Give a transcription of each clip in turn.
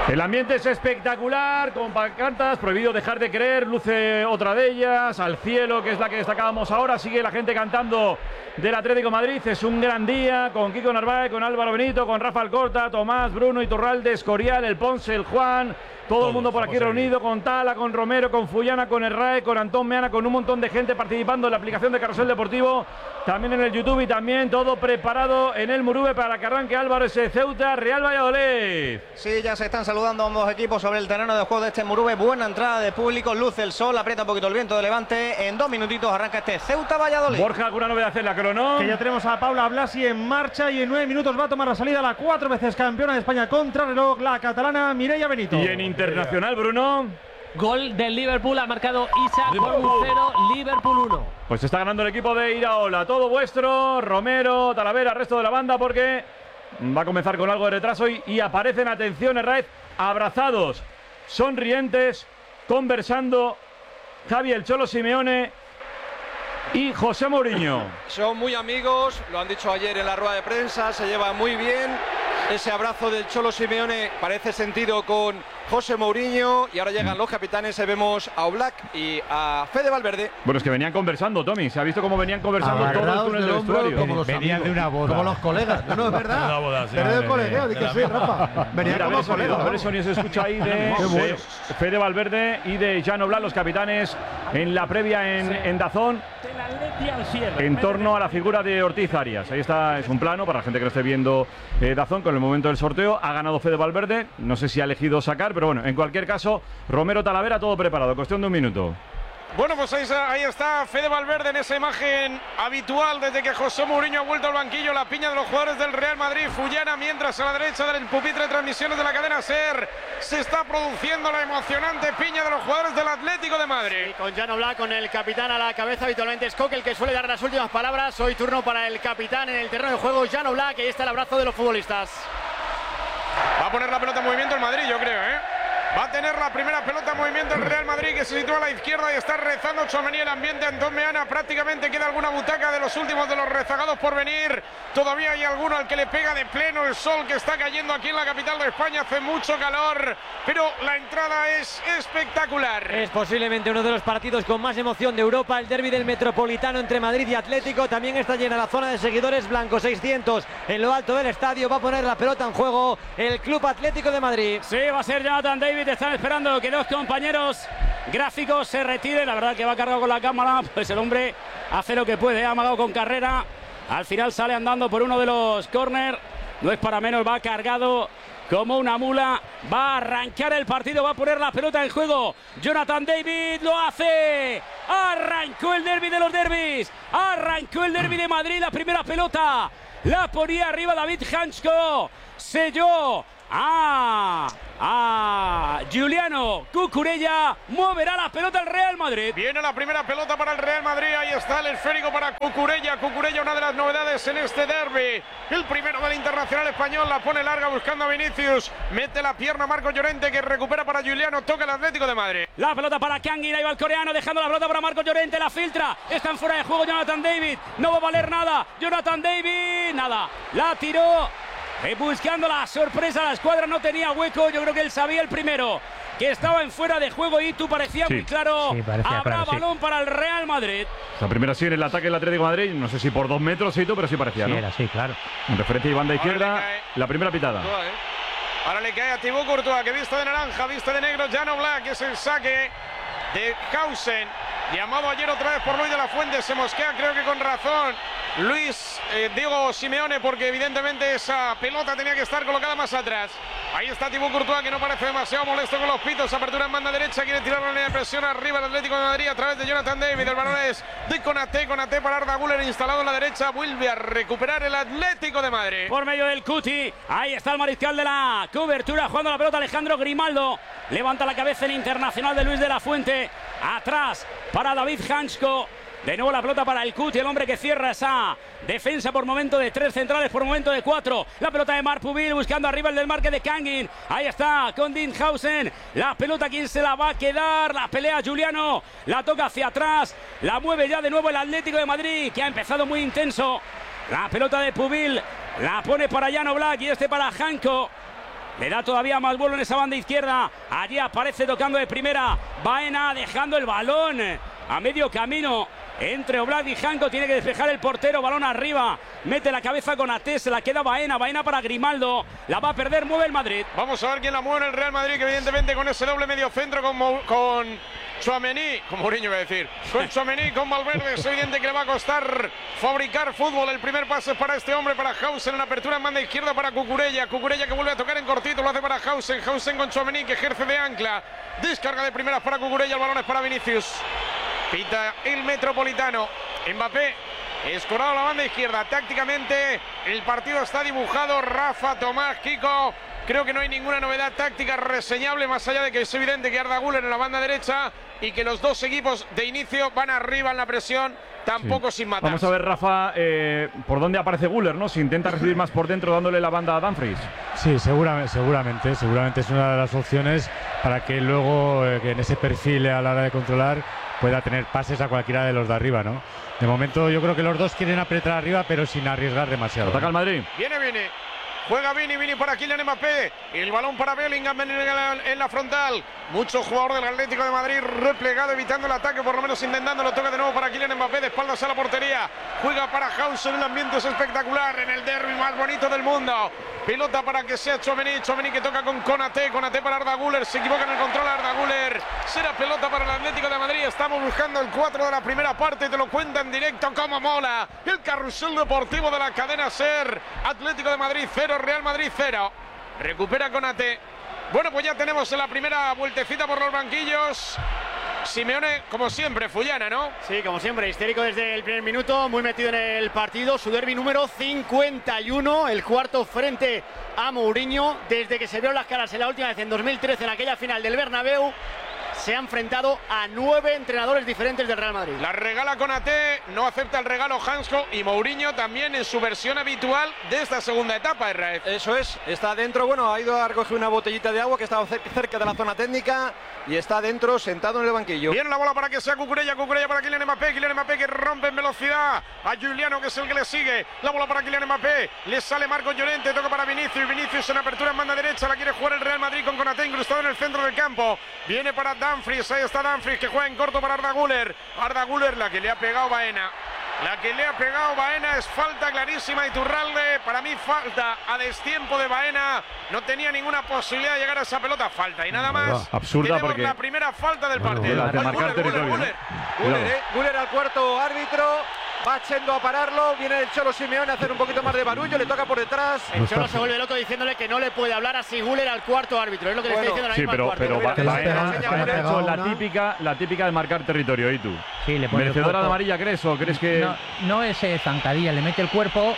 El ambiente es espectacular, con pancartas, prohibido dejar de creer, luce otra de ellas, al cielo, que es la que destacábamos ahora, sigue la gente cantando del Atlético de Madrid, es un gran día, con Kiko Narváez, con Álvaro Benito, con Rafa Alcorta, Tomás, Bruno, Iturralde, Escorial, el Ponce, el Juan, todo el mundo por aquí reunido, con Tala, con Romero, con Fullana, con Herrae, con Antón Meana, con un montón de gente participando en la aplicación de Carrusel Deportivo, también en el YouTube y también todo preparado en el Muruve para que arranque Álvaro Ceuta, Real Valladolid. Sí, ya se están saludando ambos equipos sobre el terreno de juego de este Muruve, buena entrada de público, luce el sol, aprieta un poquito el viento de levante, en 2 minutitos arranca este Ceuta Valladolid. Borja, ¿alguna novedad en la crono? Que ya tenemos a Paula Blasi en marcha y en 9 minutos va a tomar la salida la 4 veces campeona de España contra reloj, la catalana Mireia Benito. Y en internacional, Bruno. Gol del Liverpool, ha marcado Isa con 0, Liverpool 1. Pues está ganando el equipo de Iraola. Todo vuestro, Romero, Talavera, resto de la banda, porque va a comenzar con algo de retraso y aparecen, atención, Herraiz, abrazados, sonrientes, conversando Javi el Cholo Simeone y José Mourinho. Son muy amigos, lo han dicho ayer en la rueda de prensa, se llevan muy bien. Ese abrazo del Cholo Simeone parece sentido con José Mourinho y ahora llegan los capitanes, vemos a Oblak y a Fede Valverde. Bueno, es que venían conversando, Tommy, se ha visto cómo venían conversando todo el túnel del vestuario. Como venían de una boda. Como los colegas, no, es verdad. Una boda, sí. Pero del colegio, di que sí, Rafa. Venían como colegas. A ver, sonido se escucha ahí de Fede Valverde y de Jan Oblak, los capitanes en la previa en Dazón, en torno a la figura de Ortiz Arias. Ahí está, es un plano para la gente que lo esté viendo Dazón con el momento del sorteo. Ha ganado Fede Valverde, no sé si ha elegido sacar, pero bueno, en cualquier caso, Romero, Talavera, todo preparado, cuestión de un minuto. Bueno, pues ahí está Fede Valverde en esa imagen habitual desde que José Mourinho ha vuelto al banquillo, la piña de los jugadores del Real Madrid. Fullana, mientras a la derecha del pupitre de transmisiones de la cadena SER se está produciendo la emocionante piña de los jugadores del Atlético de Madrid. Y con Jan Oblak, con el capitán a la cabeza, habitualmente es Coque el que suele dar las últimas palabras. Hoy turno para el capitán en el terreno de juego, Jan Oblak, y ahí está el abrazo de los futbolistas. Va a poner la pelota en movimiento el Madrid, yo creo, Va a tener la primera pelota en movimiento el Real Madrid, que se sitúa a la izquierda y está rezando Tchouaméni. El ambiente, Antón Meana, prácticamente queda alguna butaca de los últimos de los rezagados por venir. Todavía hay alguno al que le pega de pleno el sol que está cayendo aquí en la capital de España. Hace mucho calor, pero la entrada es espectacular. Es posiblemente uno de los partidos con más emoción de Europa, el derbi del Metropolitano entre Madrid y Atlético. También está llena la zona de seguidores blancos, 600 en lo alto del estadio. Va a poner la pelota en juego el Club Atlético de Madrid. Sí, va a ser Jonathan David. Están esperando que dos compañeros gráficos se retiren. La verdad que va cargado con la cámara, pues el hombre hace lo que puede, ha amagado con carrera. Al final sale andando por uno de los córner. No es para menos, va cargado como una mula. Va a arrancar el partido, va a poner la pelota en juego. Jonathan David lo hace. Arrancó el derbi de los derbis. Arrancó el derbi de Madrid. La primera pelota la ponía arriba David Hansko. Selló Giuliano Cucurella, moverá la pelota el Real Madrid. Viene la primera pelota para el Real Madrid, ahí está el esférico para Cucurella. Cucurella, una de las novedades en este derbi. El primero del Internacional Español, la pone larga buscando a Vinicius. Mete la pierna Marco Llorente, que recupera para Giuliano, toca el Atlético de Madrid. La pelota para Kangin, ahí va el coreano, dejando la pelota para Marco Llorente, la filtra. Están fuera de juego Jonathan David, no va a valer nada. Jonathan David, nada, la tiró. Buscando la sorpresa, la escuadra no tenía hueco. Yo creo que él sabía el primero que estaba en fuera de juego y tú parecía muy claro. Sí, parecía habrá claro, balón para el Real Madrid. La primera sí en el ataque del Atlético de Madrid, no sé si por 2 metros, pero sí parecía, ¿no? Sí, era así, claro. En referencia y banda izquierda, la primera pitada. Ahora le cae a Thibaut Courtois, que viste de naranja, viste de negro, Jan Oblak, que es el saque de Hausen. Llamado ayer otra vez por Luis de la Fuente, se mosquea, creo que con razón Diego Simeone, porque evidentemente esa pelota tenía que estar colocada más atrás. Ahí está Thibaut Courtois, que no parece demasiado molesto con los pitos. Apertura en banda derecha, quiere tirar la línea de presión arriba el Atlético de Madrid a través de Jonathan David. El balón es de Konaté para Arda Güler, instalado en la derecha. Vuelve a recuperar el Atlético de Madrid. Por medio del Cuti, ahí está el mariscal de la cobertura, jugando la pelota Alejandro Grimaldo. Levanta la cabeza el internacional de Luis de la Fuente. Atrás para David Hansko. De nuevo la pelota para el Cuti, el hombre que cierra esa defensa por momento de 3 centrales, por momento de 4. La pelota de Marc Pubil buscando arriba el del marque de Kangin. Ahí está con Dinhausen. La pelota, ¿quién se la va a quedar? La pelea Giuliano. La toca hacia atrás. La mueve ya de nuevo el Atlético de Madrid, que ha empezado muy intenso. La pelota de Pubil la pone para Jan Oblak y para Hansko. Le da todavía más vuelo en esa banda izquierda. Allí aparece tocando de primera Baena, dejando el balón a medio camino entre Oblak y Janko. Tiene que despejar el portero, balón arriba, mete la cabeza con Até, se la queda Baena para Grimaldo, la va a perder, mueve el Madrid. Vamos a ver quién la mueve en el Real Madrid, que evidentemente con ese doble medio centro con Tchouaméni, con Mourinho iba a decir, con Tchouaméni, con Valverde, es evidente que le va a costar fabricar fútbol. El primer pase es para este hombre, para Hausen, en apertura en banda izquierda para Cucurella que vuelve a tocar en cortito, lo hace para Hausen con Tchouaméni, que ejerce de ancla, descarga de primeras para Cucurella, el balón es para Vinicius. Pita el Metropolitano. Mbappé escorado a la banda izquierda. Tácticamente el partido está dibujado. Rafa, Tomás, Kiko. Creo que no hay ninguna novedad táctica reseñable, más allá de que es evidente que Arda Güler en la banda derecha y que los dos equipos de inicio van arriba en la presión, tampoco sin matar. Vamos a ver, Rafa, por dónde aparece Güler, ¿no? Si intenta recibir más por dentro dándole la banda a Dumfries. Sí, seguramente es una de las opciones para que luego que en ese perfil a la hora de controlar pueda tener pases a cualquiera de los de arriba, ¿no? De momento yo creo que los dos quieren apretar arriba, pero sin arriesgar demasiado. Ataca el Madrid. Viene. Juega Vini para Kylian Mbappé. El balón para Bellingham en la frontal. Mucho jugador del Atlético de Madrid replegado, evitando el ataque, por lo menos intentándolo. Toca de nuevo para Kylian Mbappé, de espaldas a la portería. Juega para Hausen, el ambiente es espectacular en el derbi más bonito del mundo. Pelota para que sea Tchouaméni que toca con Konaté para Arda Güler. Se equivoca en el control Arda Güler. Será pelota para el Atlético de Madrid. Estamos buscando el 4 de la primera parte. Te lo cuenta en directo, como mola. El carrusel deportivo de la cadena SER. Atlético de Madrid 0, Real Madrid 0. Recupera Konaté. Bueno, pues ya tenemos en la primera vueltecita por los banquillos. Simeone, como siempre, Fullana, ¿no? Sí, como siempre, histérico desde el primer minuto, muy metido en el partido. Su derbi número 51, el cuarto frente a Mourinho. Desde que se vieron las caras en la última vez, en 2013, en aquella final del Bernabéu, se ha enfrentado a 9 entrenadores diferentes del Real Madrid. La regala Konaté, no acepta el regalo Hansko, y Mourinho también en su versión habitual de esta segunda etapa, Raez. Eso es, está dentro, bueno, ha ido a recoger una botellita de agua que estaba cerca de la zona técnica y está dentro, sentado en el banquillo. Viene la bola para que sea Cucurella para Kylian Mbappé que rompe en velocidad a Giuliano, que es el que le sigue. La bola para Kylian Mbappé, le sale Marcos Llorente, toca para Vinicius en apertura en banda derecha, la quiere jugar el Real Madrid con Konaté incrustado en el centro del campo. Viene para Dumfries, ahí está Dumfries que juega en corto para Arda Güler, la que le ha pegado Baena. Es falta clarísima Iturralde. Para mí falta a destiempo de Baena. No tenía ninguna posibilidad de llegar a esa pelota. Falta y nada más. Absurda. Tenemos porque la primera falta del partido. De marcar territorio. Güler al cuarto árbitro. Va Chendo a pararlo, viene el Cholo Simeone a hacer un poquito más de barullo, le toca por detrás. El Cholo se vuelve loco diciéndole que no le puede hablar así Güler al cuarto árbitro, es lo que le está diciendo sí, al pero Baena ha hecho la típica de marcar territorio, ¿y tú? Sí, le pone ¿merecedora de amarilla crees o crees que...? No es zancadilla, le mete el cuerpo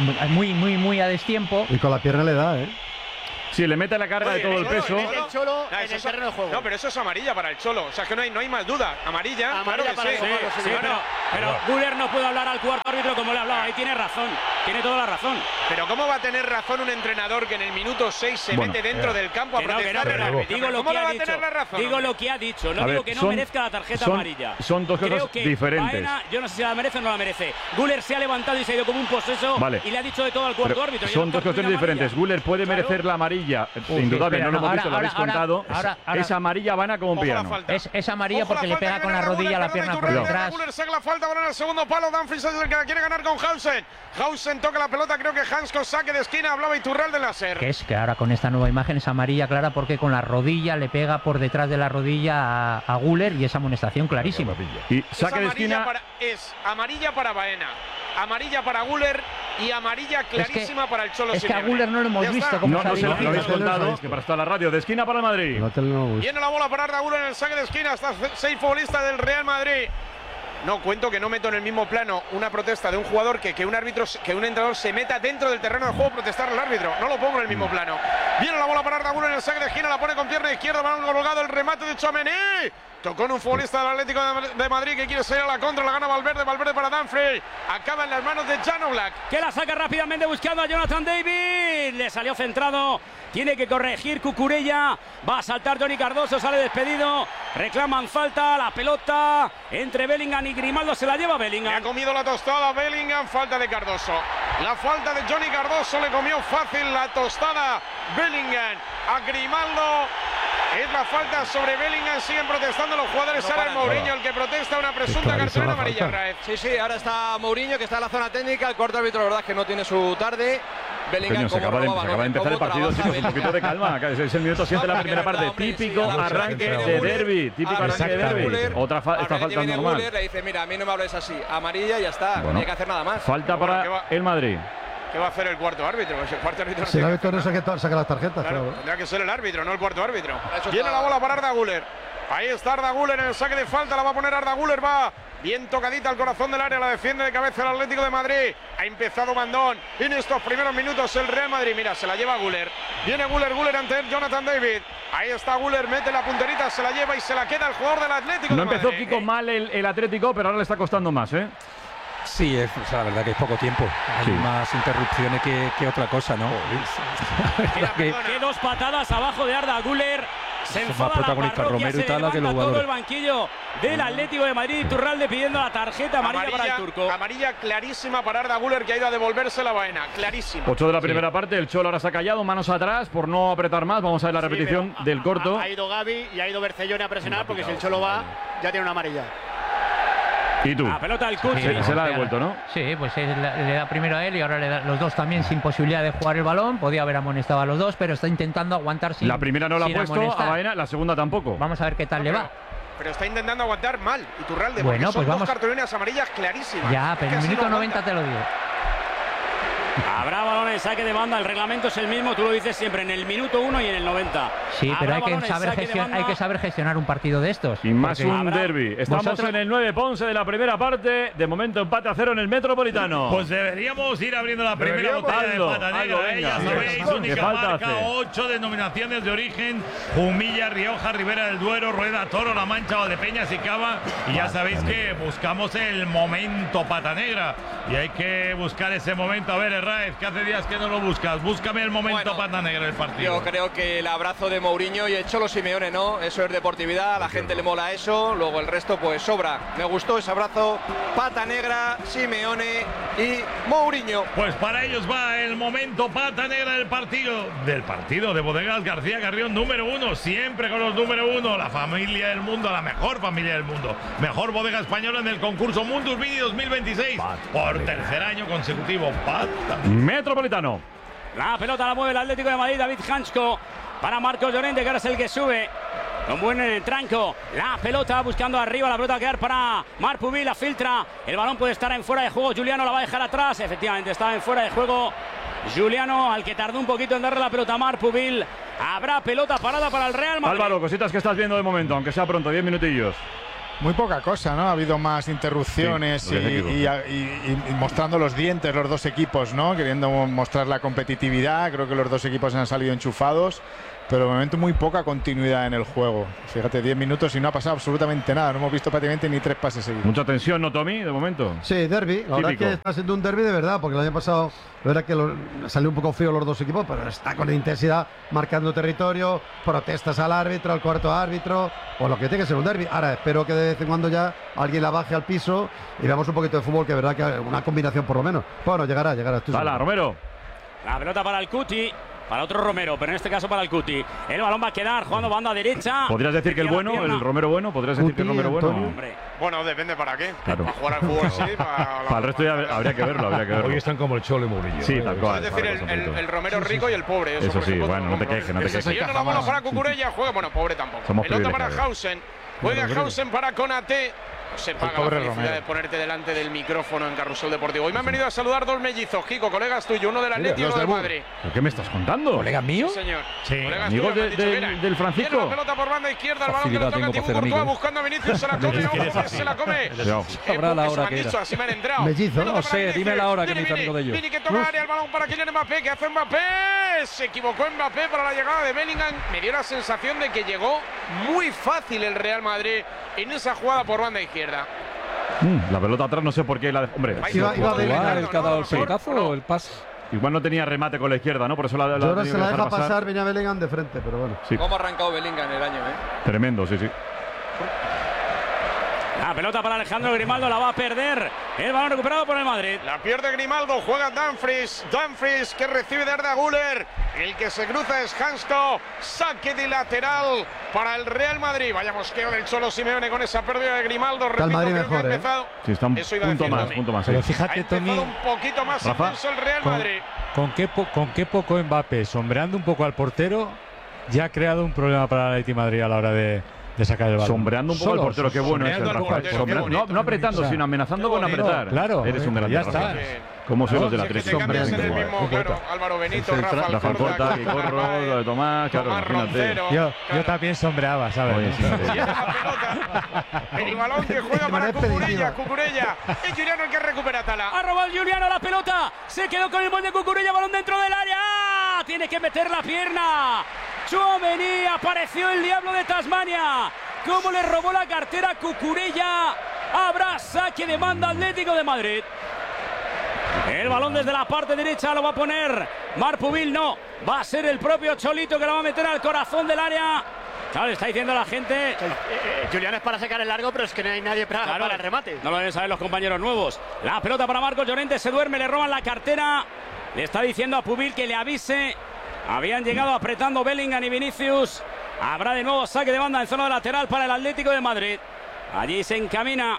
muy a destiempo. Y con la pierna le da, ¿eh? Sí, le mete la carga de todo el peso. El Cholo en el terreno de juego. No, pero eso es amarilla para el Cholo. O sea, que no hay más duda. Amarilla para claro que sí. Pero Güler no puede hablar al cuarto árbitro como le hablaba. Ahí tiene razón. Tiene toda la razón. Pero ¿cómo va a tener razón un entrenador que en el minuto 6 se mete dentro del campo a protestar? Digo lo que ha dicho. Digo lo que ha dicho. No digo que no merezca la tarjeta amarilla. Son dos cosas diferentes. Baena, yo no sé si la merece o no la merece. Güler se ha levantado y se ha ido como un poseso y le ha dicho de todo al cuarto árbitro. Son dos cuestiones diferentes. Güler puede merecer la amarilla. Indudable, no lo hemos visto, lo habéis contado. Es amarilla, Baena como un piano. Es amarilla porque le pega con la rodilla a la pierna por detrás. Güler saca la falta, ahora en el segundo palo. Dumfries es el que la quiere ganar con Hausen. Hausen toca la pelota, creo que Hansko saque de esquina, hablaba Iturralde en la SER. Que es que ahora con esta nueva imagen es amarilla clara porque con la rodilla le pega por detrás de la rodilla a Güler y es amonestación clarísima. Y saque de esquina. Es amarilla para Baena, amarilla para Güler y amarilla clarísima para el Cholo Simeone. Es que a Güler no lo hemos visto como no se lo habéis contado, que para estar la radio de esquina para el Madrid. Viene la bola para Arda Güler en el saque de esquina, hasta 6 futbolistas del Real Madrid. No cuento que no meto en el mismo plano una protesta de un jugador que un entrenador se meta dentro del terreno de juego a protestar al árbitro. No lo pongo en el mismo plano. Viene la bola para Arda Güler en el saque de esquina, la pone con pierna izquierda, balón colgado, el remate de Tchouaméni. Tocó en un futbolista del Atlético de Madrid que quiere salir a la contra, la gana Valverde para Dumfries. Acaba en las manos de Jan Oblak. Que la saca rápidamente buscando a Jonathan David. Le salió centrado. Tiene que corregir Cucurella. Va a saltar Johnny Cardoso, sale despedido. Reclaman falta, la pelota entre Bellingham y Grimaldo, se la lleva Bellingham. Ha comido la tostada Bellingham, falta de Cardoso. La falta de Johnny Cardoso le comió fácil la tostada Bellingham a Grimaldo. Es la falta sobre Bellingham, siguen protestando los jugadores. Ahora es Mourinho el que protesta una presunta cartulina amarilla, Raez. Sí, ahora está Mourinho, que está en la zona técnica. El cuarto árbitro, la verdad es que no tiene su tarde. Bellingham, se acaba de empezar el partido, chicos, un poquito de calma. Es el minuto 7 de la primera parte. Típico arranque de derbi. Típico arranque de derbi. Otra está faltando normal. Le dice, mira, a mí no me hables así. Amarilla y ya está. No hay que hacer nada más. Falta para el Madrid. ¿Qué va a hacer el cuarto árbitro? Pues el cuarto árbitro si el árbitro no saca las tarjetas, claro. Tendrá que ser el árbitro, no el cuarto árbitro. Viene la bola para Arda Güler. Ahí está Arda Güler en el saque de falta, la va a poner Arda Güler, va bien tocadita al corazón del área, la defiende de cabeza el Atlético de Madrid. Ha empezado Mandón en estos primeros minutos el Real Madrid. Mira, se la lleva Güler. Viene Güler ante él, Jonathan David. Ahí está Güler, mete la punterita, se la lleva y se la queda el jugador del Atlético de Madrid. No empezó Kiko mal el Atlético, pero ahora le está costando más, ¿eh? Sí, la verdad que es poco tiempo. Hay más interrupciones que otra cosa, ¿no? Que 2 patadas abajo de Arda Güler. Se enfada la parroquia, Romero y tal, todo el banquillo del Atlético de Madrid. Iturralde pidiendo la tarjeta amarilla para el turco. Amarilla clarísima para Arda Güler, que ha ido a devolverse la vaina. Clarísima. 8 de la primera parte. El Cholo ahora se ha callado, manos atrás por no apretar más. Vamos a ver la repetición del corto. Ha ido Gavi y ha ido Bercellone a presionar, porque si el Cholo va, ya tiene una amarilla. ¿Y tú? La pelota del Cuti. Se la ha devuelto, ¿no? Sí, pues le da primero a él y ahora le da los dos también sin posibilidad de jugar el balón. Podía haber amonestado a los dos, pero está intentando aguantar sin. La primera no la ha puesto amonestar. a Baena, la segunda tampoco. Vamos a ver qué tal le va. Pero está intentando aguantar mal Iturralde, bueno, porque son pues dos cartulinas amarillas clarísimas. Ya, pero en el minuto 90 te lo digo. Habrá balón en saque de banda, el reglamento es el mismo, tú lo dices siempre, en el minuto 1 y en el 90. Sí, pero hay que saber gestionar un partido de estos. Y más un derbi. Estamos en el 9 Ponce de la primera parte. De momento empate a 0 en el Metropolitano. Pues deberíamos ir abriendo la primera botella de pata negra. Ya sabéis, única marca, 8 denominaciones de origen: Jumilla, Rioja, Ribera del Duero, Rueda, Toro, La Mancha, Valdepeñas y Cava. Y ya sabéis que buscamos el momento pata negra. Y hay que buscar ese momento. A ver, Raez, que hace días que no lo buscas. Búscame el momento pata negra del partido. Yo creo que el abrazo de Mourinho y el Cholo Simeone, ¿no? Eso es deportividad, a la gente le mola eso. Luego el resto, pues sobra. Me gustó ese abrazo. Pata negra, Simeone y Mourinho. Pues para ellos va el momento pata negra del partido. De Bodegas García Carrión, número 1. Siempre con los número 1. La familia del mundo, la mejor familia del mundo. Mejor bodega española en el concurso Mundus Vini 2026. Por tercer año consecutivo. Metropolitano. La pelota la mueve el Atlético de Madrid, David Hansko para Marcos Llorente, que ahora es el que sube con buen tranco. La pelota buscando arriba, la pelota va a quedar para Marc Pubil, la filtra. El balón puede estar en fuera de juego, Juliano la va a dejar atrás. Efectivamente estaba en fuera de juego Juliano, al que tardó un poquito en darle la pelota a Marc Pubil. Habrá pelota parada para el Real Madrid. Álvaro, cositas que estás viendo de momento, aunque sea pronto, 10 minutillos. Muy poca cosa, ¿no? Ha habido más interrupciones y mostrando los dientes los dos equipos, ¿no? Queriendo mostrar la competitividad. Creo que los dos equipos han salido enchufados, pero de momento muy poca continuidad en el juego. Fíjate, 10 minutos y no ha pasado absolutamente nada. No hemos visto prácticamente ni 3 pases seguidos. Mucha tensión, ¿no, Tommy, de momento? Sí, derbi. La verdad es que está siendo un derbi de verdad, porque el año pasado la verdad que salió un poco frío los dos equipos, pero está con intensidad, marcando territorio, protestas al árbitro, al cuarto árbitro, o lo que tiene que ser un derbi. Ahora espero que de vez en cuando ya alguien la baje al piso y veamos un poquito de fútbol, que es verdad que una combinación por lo menos. Bueno, llegará. Hala, Romero. La pelota para el Cuti. Para otro Romero, pero en este caso para el Cuti. El balón va a quedar jugando banda derecha. ¿Podrías decir que el bueno, el Romero bueno? ¿Podrías decir que el Romero bueno? Hombre. Bueno, depende para qué. Claro. Para jugar al fútbol sí. Para el resto ya habría que verlo, Hoy están como el Cholo y Mourinho. Sí, tal cual. Es decir, el Romero rico y el pobre. Eso sí, bueno, no te quejes. Viene la bola para Cucurella, juega. Bueno, pobre tampoco. Pelota para Hausen. Juega Hausen para Konate. Se paga la felicidad de ponerte delante del micrófono en Carrusel Deportivo. Hoy me han venido a saludar dos mellizos, Kiko, colegas tuyos, uno del Atlético y uno del Madrid. ¿Qué me estás contando? ¿Colegas míos? Sí, señor. Sí, amigos del Francisco. Tiene la pelota por banda izquierda, el balón que lo toca Thibaut Courtois buscando a Vinicius, se la come, ojo, se la come. Sabrá la hora que era. Así me han entrado. Mellizo, no sé, dime la hora que me hizo amigo de ellos. Vini que toca área, el balón para Kylian Mbappé, que hace Mbappé. Se equivocó Mbappé para la llegada de Bellingham. Me dio la sensación de que llegó muy fácil el Real Madrid en esa jugada por banda izquierda. La pelota atrás, no sé por qué. Hombre, iba el que ha dado el pelotazo o el pase. Igual no tenía remate con la izquierda, ¿no? Por eso la ahora se la deja pasar, venía Bellingham de frente, pero bueno. Sí. ¿Cómo ha arrancado Bellingham el año, Tremendo, sí. La pelota para Alejandro Grimaldo, la va a perder. El balón recuperado por el Madrid. La pierde Grimaldo, juega Dumfries. Dumfries que recibe de Arda Güler. El que se cruza es Hansko. Saque de lateral para el Real Madrid. Vaya mosqueo del Cholo Simeone con esa pérdida de Grimaldo. Está el Madrid mejor, empezado. Sí, está un punto más. Pero fíjate, Tony, un poquito más intenso el Real Madrid. ¿Con qué poco Mbappé, sombreando un poco al portero, ya ha creado un problema para el Atlético de Madrid a la hora de sacar el balón? Sombreando un poco al portero, qué bueno es el Rafa. No apretando, sino amenazando con apretar. Claro, eres un gran ya está. Como son los del Atlético. Claro, Álvaro Benito, Rafa Corta, Corro, Tomás, claro, imagínate. Yo también sombreaba, ¿sabes? El balón que juega para Cucurella. Es Juliano el que recupera Tala. Ha robado Juliano la pelota. Se quedó con el gol de Cucurella, balón dentro del área. Tiene que meter la pierna. Tchouaméni, apareció el diablo de Tasmania. Cómo le robó la cartera a Cucurella. Habrá saque de banda Atlético de Madrid. El balón desde la parte derecha lo va a poner Marpubil, no. Va a ser el propio Cholito que lo va a meter al corazón del área. Claro, está diciendo la gente. Julián es para sacar el largo, pero es que no hay nadie para el remate. No lo deben saber los compañeros nuevos. La pelota para Marcos Llorente, se duerme, le roban la cartera. Le está diciendo a Pubil que le avise. Habían llegado apretando Bellingham y Vinicius. Habrá de nuevo saque de banda en zona lateral para el Atlético de Madrid. Allí se encamina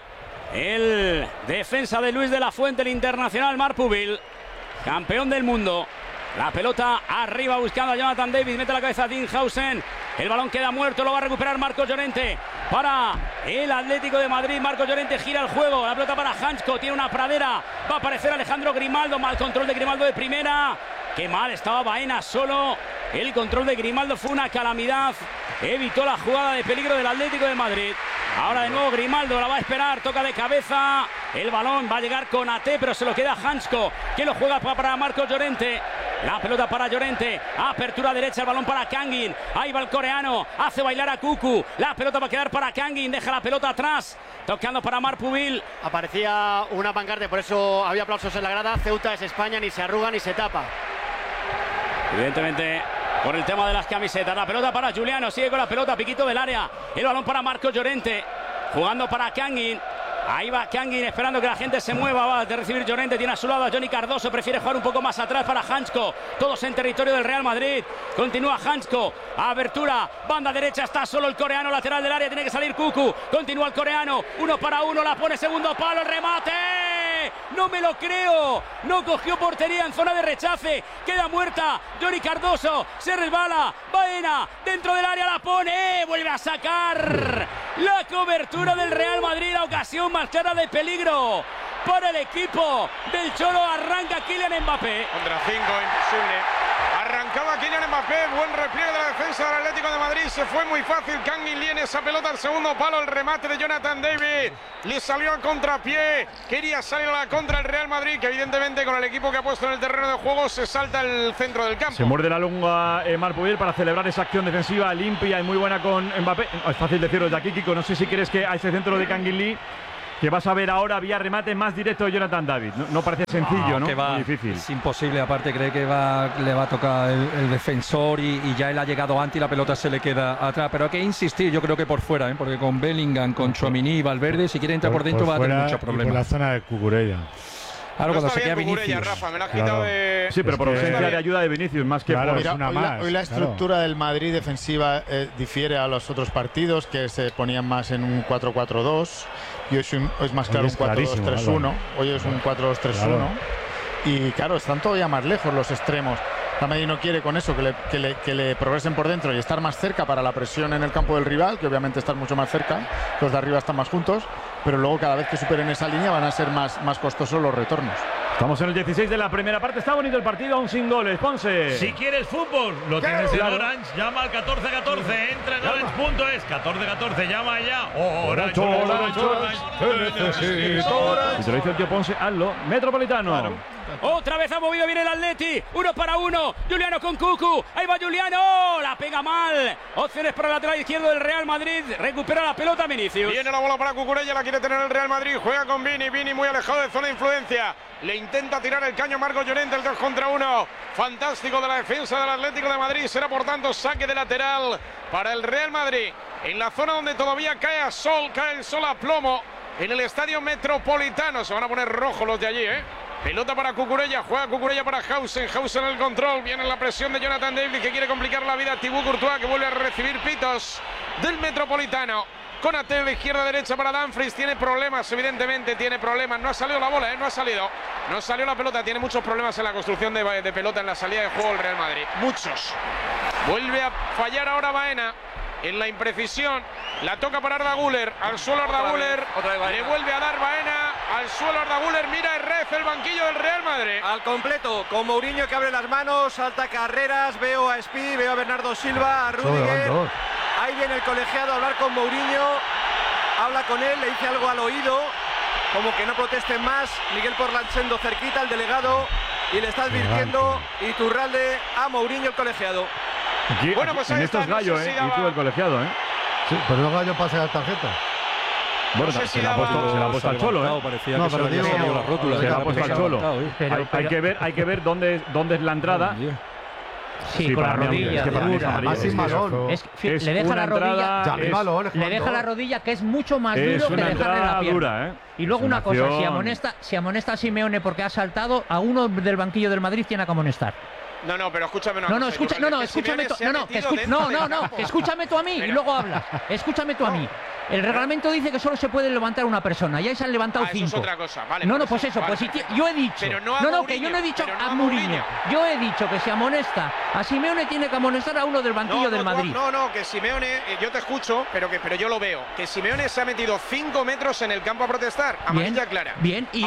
el defensa de Luis de la Fuente, el internacional Marpubil, campeón del mundo. La pelota arriba buscando a Jonathan David, mete la cabeza a Dinhausen. El balón queda muerto, lo va a recuperar Marcos Llorente para el Atlético de Madrid. Marcos Llorente gira el juego, la pelota para Hansko, tiene una pradera, va a aparecer Alejandro Grimaldo, mal control de Grimaldo de primera. Qué mal estaba Baena solo. El control de Grimaldo fue una calamidad. Evitó la jugada de peligro del Atlético de Madrid. Ahora de nuevo Grimaldo la va a esperar, toca de cabeza. El balón va a llegar con Ate, pero se lo queda Hansko, que lo juega para Marcos Llorente. La pelota para Llorente, apertura derecha, el balón para Kangin. Ahí va el coreano, hace bailar a Cucu. La pelota va a quedar para Kangin, deja la pelota atrás. Tocando para Marpubil. Aparecía una pancarta, por eso había aplausos en la grada. Ceuta es España, ni se arruga ni se tapa. Evidentemente, por el tema de las camisetas. La pelota para Juliano, sigue con la pelota, piquito del área. El balón para Marcos Llorente, jugando para Kangin. Ahí va Kangin esperando que la gente se mueva. Va a recibir Llorente, tiene a su lado a Johnny Cardoso. Prefiere jugar un poco más atrás para Hansko. Todos en territorio del Real Madrid. Continúa Hansko. Abertura, banda derecha, está solo el coreano, lateral del área. Tiene que salir Cucu. Continúa el coreano. 1 para 1, la pone segundo palo, el remate. No me lo creo. No cogió portería en zona de rechace. Queda muerta. Johnny Cardoso se resbala. Baena dentro del área, la pone. Vuelve a sacar. La cobertura del Real Madrid. La ocasión más clara de peligro para el equipo del Cholo. Arranca Kylian Mbappé. Contra 5, imposible. Arrancaba Kylian Mbappé, buen repliegue de la defensa del Atlético de Madrid. Se fue muy fácil. Kangin Lee en esa pelota al segundo palo. El remate de Jonathan David. Le salió a contrapié. Quería salir a la contra el Real Madrid, que evidentemente con el equipo que ha puesto en el terreno de juego se salta el centro del campo. Se muerde la lengua Marpubil para celebrar esa acción defensiva limpia y muy buena con Mbappé. Es fácil decirlo desde aquí, Kiko. No sé si crees que a ese centro de Kangin Lee que vas a ver ahora vía remate más directo de Jonathan David. No parece sencillo, ¿no? Muy difícil. Es imposible, aparte cree que le va a tocar el defensor y ya él ha llegado antes y la pelota se le queda atrás. Pero hay que insistir, yo creo que por fuera, porque con Bellingham, con Tchouaméni y Valverde, si quiere entrar por dentro va a tener muchos problemas. Por la zona de Cucurella. Claro, cuando se queda Vinicius. Rafa, me la has quitado de... Sí, pero por ausencia de ayuda de Vinicius, más que por una más. Hoy la estructura del Madrid defensiva difiere a los otros partidos, que se ponían más en un 4-4-2. Y hoy es más claro un 4-2-3-1. Hoy es un 4-2-3-1. Claro. Y claro, están todavía más lejos los extremos. El Madrid no quiere con eso que le progresen por dentro y estar más cerca para la presión en el campo del rival, que obviamente están mucho más cerca. Los de arriba están más juntos, pero luego cada vez que superen esa línea van a ser más costosos los retornos. Estamos en el 16 de la primera parte. Está bonito el partido, aún sin goles. Ponce. Si quieres fútbol, lo tienes en Orange. Llama al 1414. Entra en Orange.es. 1414. Llama ya. Orange. Si te lo dice el tío Ponce, hazlo. Metropolitano. Claro. Otra vez ha movido bien el Atleti. 1 para 1. Juliano con Cucu. Ahí va Juliano. La pega mal. Opciones para el lateral izquierdo del Real Madrid. Recupera la pelota Vinicius. Viene la bola para Cucurella. La quiere tener el Real Madrid. Juega con Vini. Vini muy alejado de zona de influencia. Le intenta tirar el caño Marcos Llorente. El 2 contra 1. Fantástico de la defensa del Atlético de Madrid. Será por tanto saque de lateral para el Real Madrid. En la zona donde todavía cae el sol a plomo. en el Estadio Metropolitano. Se van a poner rojos los de allí, ¿eh? Pelota para Cucurella, juega Cucurella para Hausen. Hausen en el control, viene la presión de Jonathan David, que quiere complicar la vida a Thibaut Courtois, que vuelve a recibir pitos del Metropolitano. Konate de izquierda-derecha para Dumfries, tiene problemas, evidentemente tiene problemas. No ha salido la bola, no ha salido. No salió la pelota, tiene muchos problemas en la construcción de pelota en la salida de juego del Real Madrid. Muchos. Vuelve a fallar ahora Baena en la imprecisión. La toca para Arda Güler, al suelo Arda Güler, le vuelve a dar Baena, al suelo Arda Güler, mira Herrez, el banquillo del Real Madrid. Al completo, con Mourinho que abre las manos, salta Carreras, veo a Espí, veo a Bernardo Silva, a Rüdiger. Ahí viene el colegiado a hablar con Mourinho, habla con él, le dice algo al oído, como que no protesten más. Miguel Porlanchendo cerquita, el delegado, y le está advirtiendo Iturralde a Mourinho, el colegiado. Aquí, bueno, pues en esto es Gallo, y tú el colegiado, Sí, pero no Gallo pasa la tarjeta. Bueno, no sé si se la ha puesto al Cholo, parecía que se le había salido la rótula. Se la ha puesto al Cholo. Hay que ver dónde es la entrada. Sí, con la rodilla. Así malón. Le deja la rodilla. Le deja la rodilla, que es mucho más duro que dejarle la pierna. Dura, Y luego una cosa, si amonesta a Simeone porque ha saltado, a uno del banquillo del Madrid tiene que amonestar. No, pero escúchame escúchame tú a mí y luego hablas. Escúchame tú a mí. El reglamento dice que solo se puede levantar una persona y ahí se han levantado 5. Eso es otra cosa, vale. Yo he dicho. Pero que yo no he dicho a Mourinho. Yo he dicho que si amonesta a Simeone tiene que amonestar a uno del banquillo del Madrid. Que Simeone, yo te escucho, pero yo lo veo. Que Simeone se ha metido 5 metros en el campo a protestar. Amarilla clara. Bien, y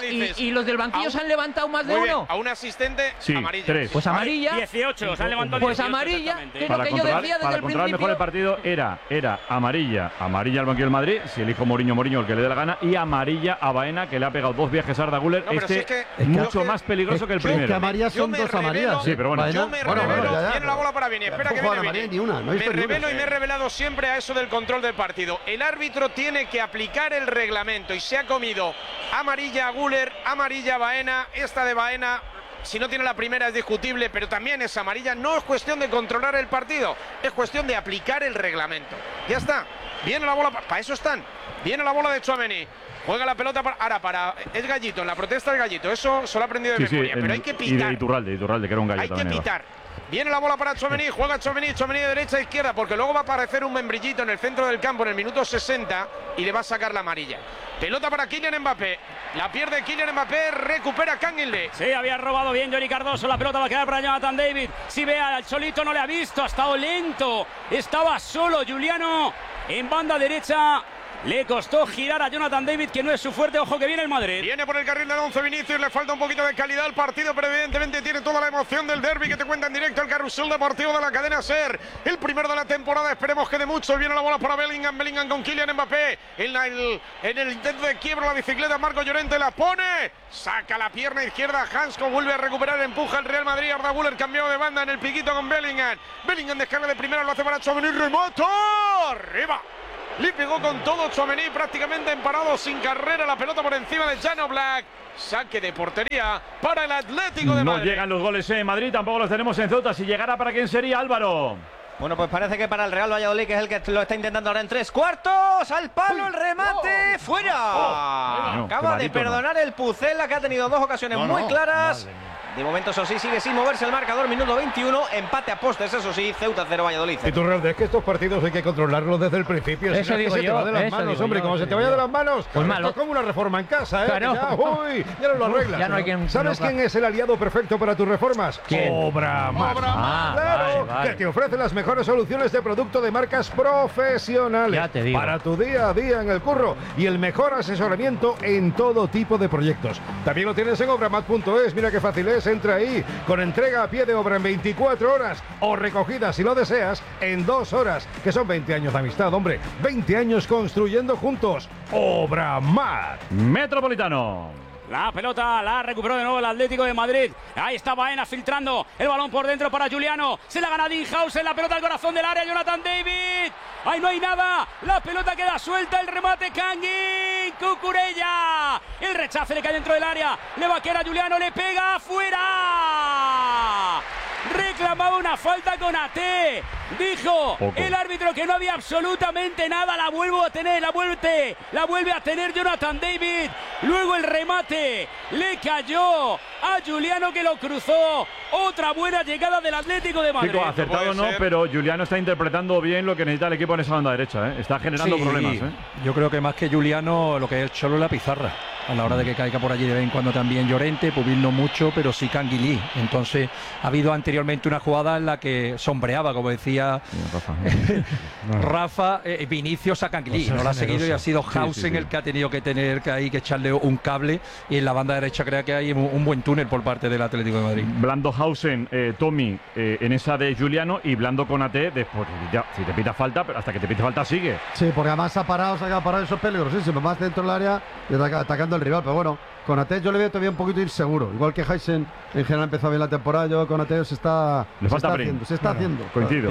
los del banquillo se han levantado más de uno. A un asistente, amarilla. 3. Pues amarilla. 18, se han levantado 18. Pues amarilla, que es lo que yo decía desde el principio. Para controlar mejor el partido era amarilla al banquillo del Madrid, si elijo Mourinho el que le dé la gana, y amarilla a Baena, que le ha pegado 2 viajes a Arda Güler. Mucho más peligroso que el primero. Es que amarillas son 2 amarillas. Sí, pero bueno. Yo me revelo, viene la bola para Vini, espera que viene Vini. Me revelo y me he revelado siempre a eso del control del partido. El árbitro tiene que aplicar el reglamento y se ha comido amarilla a Güler, amarilla a Baena, esta de Baena. Si no tiene la primera es discutible, pero también es amarilla. No es cuestión de controlar el partido, es cuestión de aplicar el reglamento. Ya está. Viene la bola, para eso están. Viene la bola de Tchouaméni. Juega la pelota es Gallito, en la protesta es Gallito. Eso se lo ha aprendido de memoria, pero hay que pitar. Y de Iturralde, que era un gallo hay también. Hay que pitar. Viene la bola para Tchouaméni, juega Tchouaméni de derecha a izquierda, porque luego va a aparecer un membrillito en el centro del campo en el minuto 60 y le va a sacar la amarilla. Pelota para Kylian Mbappé. La pierde Kylian Mbappé, recupera Canguilhe. Sí, había robado bien Johnny Cardoso. La pelota va a quedar para Jonathan David. Si ve al Cholito, no le ha visto, ha estado lento. Estaba solo Juliano en banda derecha. Le costó girar a Jonathan David, que no es su fuerte. Ojo que viene el Madrid. Viene por el carril del 11 Vinicius. Le falta un poquito de calidad al partido, pero evidentemente tiene toda la emoción del derbi que te cuenta en directo el carrusel deportivo de la cadena SER. El primero de la temporada, esperemos que de mucho. Viene la bola para Bellingham con Kylian Mbappé. En el intento de quiebra la bicicleta, Marco Llorente la pone. Saca la pierna izquierda, Hansko vuelve a recuperar, empuja el Real Madrid. Arda Güler cambiado de banda en el piquito con Bellingham. Bellingham descarga de primera, lo hace para Tchouaméni, remata. Arriba. Le pegó con todo Tchouaméni, prácticamente emparado, sin carrera, la pelota por encima de Jan Oblak. Saque de portería para el Atlético de Madrid. No llegan los goles en Madrid, tampoco los tenemos en Ceuta. Si llegara, ¿para quién sería, Álvaro? Bueno, pues parece que para el Real Valladolid, que es el que lo está intentando ahora en 3/4. Al palo el remate, fuera. Acaba de perdonar el Pucela, que ha tenido 2 ocasiones muy claras. De momento, eso sí, sigue sin moverse el marcador. Minuto 21, empate a postes, eso sí, Ceuta 0, Valladolid 0. Y tú, Raúl, es que estos partidos hay que controlarlos desde el principio. Eso si no, digo se te va de las manos, hombre. Como se te vaya de las manos, pues malo. Es como una reforma en casa, ¿eh? Claro. Ya no lo arreglas. Ya no hay quien, ¿Sabes quién es el aliado perfecto para tus reformas? ¿Quién? Obramat. Claro, que te ofrece las mejores soluciones de producto de marcas profesionales. Ya te digo. Para tu día a día en el curro y el mejor asesoramiento en todo tipo de proyectos. También lo tienes en obramat.es. Mira qué fácil es, entra ahí. Con entrega a pie de obra en 24 horas o recogida, si lo deseas, en 2 horas. Que son 20 años de amistad, hombre. 20 años construyendo juntos. Obramat. Metropolitano. La pelota la recuperó de nuevo el Atlético de Madrid. Ahí está Baena filtrando el balón por dentro para Juliano. Se la gana Dinhausen, la pelota al corazón del área. Jonathan David. Ahí no hay nada. La pelota queda suelta. El remate Kangin. Cucurella. El rechace le cae dentro del área. Le va a quedar a Juliano. Le pega afuera. reclamaba una falta con AT. Dijo Poco. el árbitro que no había absolutamente nada. La vuelve a tener Jonathan David. Luego el remate le cayó a Giuliano, que lo cruzó. Otra buena llegada del Atlético de Madrid. Chico, acertado no, pero Giuliano está interpretando bien lo que necesita el equipo en esa banda derecha. Está generando problemas. Yo creo que más que Giuliano, lo que es el Cholo es la pizarra. A la hora de que caiga por allí de vez en cuando también Llorente, Pubil no mucho, pero sí Canguilí. Entonces ha habido anteriormente una jugada en la que sombreaba, como decía Rafa, Vinicius a Canguilí. No la ha seguido y ha sido Hausen el que ha tenido que tener que echarle un cable. Y en la banda derecha creo que hay un buen túnel por parte del Atlético de Madrid. Blando, Hausen, Tommy en esa de Giuliano y Blando con AT. Después, ya, si te pita falta, pero hasta que te pite falta sigue. Sí, porque además se ha parado, eso es peligrosísimo. Más dentro del área y atacando al rival, pero bueno, con AT yo le veo todavía un poquito inseguro, igual que Hausen en general empezó bien la temporada. Yo con AT se está haciendo. Coincido.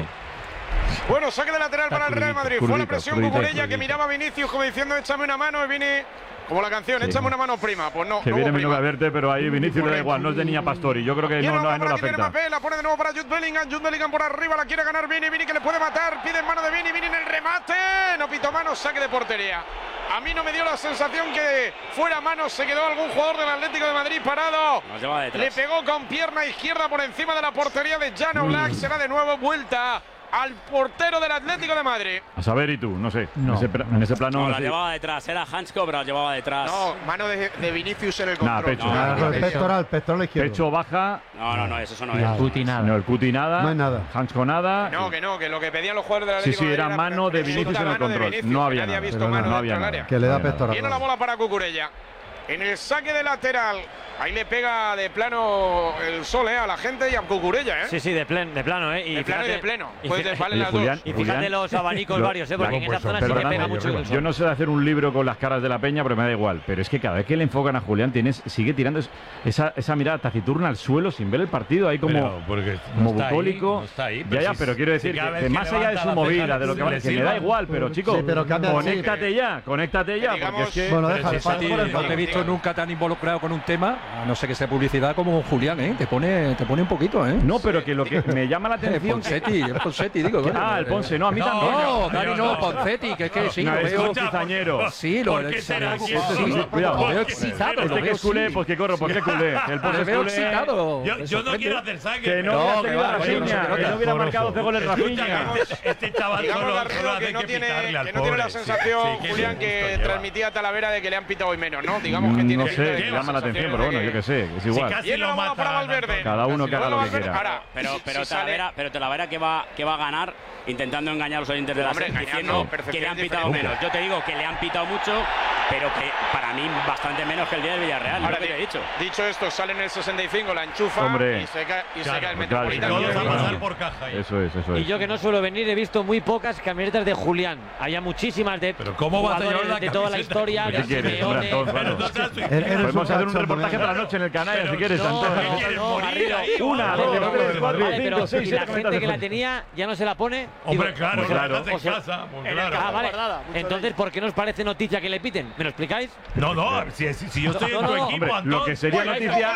Bueno, saque de lateral para el Real Madrid. Fue la presión Cucurella, que miraba a Vinicius como diciendo échame una mano, y viene como la canción, échame una mano prima. Pues no, que viene menos a verte, pero ahí Vinicius le da igual, no es de niña Pastori. Yo creo que no le afecta. La pone de nuevo para Jude Bellingham por arriba, la quiere ganar Vini que le puede matar, pide en mano de Vini en el remate, no pitó mano, saque de portería. A mí no me dio la sensación que fuera mano, se quedó algún jugador del Atlético de Madrid parado. Le pegó con pierna izquierda por encima de la portería de Jan Oblak, será de nuevo vuelta al portero del Atlético de Madrid. A saber, y tú, no sé. En ese plano. No, la llevaba detrás, era Hansko, pero la llevaba detrás. No, mano de Vinicius en el control. Pecho. Pectoral izquierdo. Pecho baja. No, eso no es. El Cuti nada. No, el Cuti nada. No hay nada. Hansko nada. Que lo que pedían los jugadores del Atlético Sí, era mano de Vinicius en el control. No había nada. No había nada. Que le da pectoral. Viene la bola para Cucurella. En el saque de lateral, ahí le pega de plano el sol a la gente y a Cucurella, Sí, de plano, Y de pleno. Puedes vale las Julián, dos. Y fíjate los abanicos varios, porque en esa zona sí que pega mucho el sol. Yo no sé de hacer un libro con las caras de la peña, pero me da igual. Pero es que cada vez que le enfocan a Julián, sigue tirando esa mirada taciturna al suelo sin ver el partido, ahí como bucólico. Ya, pero quiero decir que más allá de su movida, de lo que me da igual, pero chicos, conéctate ya, porque es que. Bueno, deja el pato. No te he visto nunca tan involucrado con un tema, a no ser que sea publicidad, como Julián, te pone un poquito, No, pero que lo que me llama la atención. Ponsetti, digo. El Ponce, no, a mí también. No, Dani, no, Ponsetti, que es que sí, lo veo cizañero. Sí, lo veo. Cuidado, lo veo excitado. Este que es culé, pues que corro, porque culé. El Ponce veo excitado. Yo no quiero hacer saque. Que no hubiera marcado 12 goles Rafinha. Este chaval solo hace que pitarle al pobre. Que no tiene la sensación, Julián, que transmitía Talavera de que le han pitado hoy menos, ¿no? Digamos que tiene. No sé, llama la atención, pero bueno, yo qué sé, es igual. Cada uno que haga lo que quiera. Pero Talavera que va a ganar intentando engañar a los oyentes de la serie diciendo que le han pitado menos. Yo te digo que le han pitado mucho, pero que para mí bastante menos que el día del Villarreal. Ahora, lo que te he dicho. Dicho esto, sale en el 65, la enchufa y se cae el Metropolitano. Todos a pasar por caja. Eso es. Y yo, que no suelo venir, he visto muy pocas camisetas de Julián. Había muchísimas de jugadores de toda la historia. ¿Qué quieres? Podemos hacer un reportaje para la noche en el canal, si quieres. Una, dos, tres, cuatro, cinco, seis, y la gente que la tenía ya no se la pone. Hombre, claro. Entonces, ¿por qué nos parece noticia que le piten? ¿Me lo explicáis? No, si yo estoy en tu equipo, lo que sería noticia